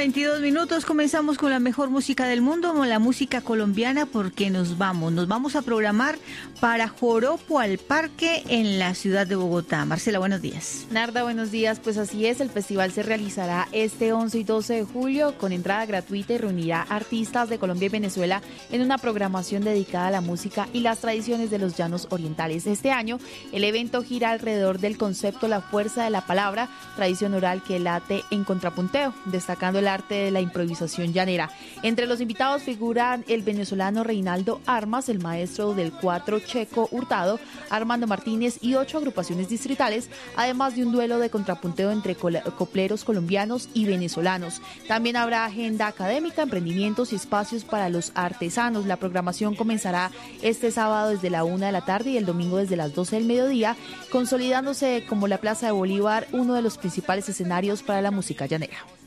8:22. Comenzamos con la mejor música del mundo, la música colombiana, porque nos vamos a programar para Joropo al Parque en la ciudad de Bogotá. Marcela, buenos días. Narda, buenos días. Pues así es, el festival se realizará este 11 y 12 de julio con entrada gratuita y reunirá artistas de Colombia y Venezuela en una programación dedicada a la música y las tradiciones de los llanos orientales. Este año, el evento gira alrededor del concepto La Fuerza de la Palabra, tradición oral que late en contrapunteo, destacando el arte de la improvisación llanera. Entre los invitados figuran el venezolano Reinaldo Armas, el maestro del cuatro Checo Hurtado, Armando Martínez y 8 agrupaciones distritales, además de un duelo de contrapunteo entre copleros colombianos y venezolanos. También habrá agenda académica, emprendimientos y espacios para los artesanos. La programación comenzará este sábado desde la 1 de la tarde y el domingo desde las 12 del mediodía, consolidándose como la Plaza de Bolívar uno de los principales escenarios para la música llanera.